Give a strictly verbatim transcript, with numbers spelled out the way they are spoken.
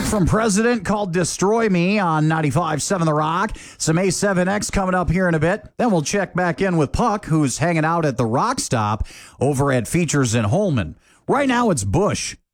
from President called Destroy Me on ninety-five point seven The Rock. Some A seven X coming up here in a bit. Then we'll check back in with Puck, who's hanging out at the Rock Stop over at Features in Holman. Right now it's Bush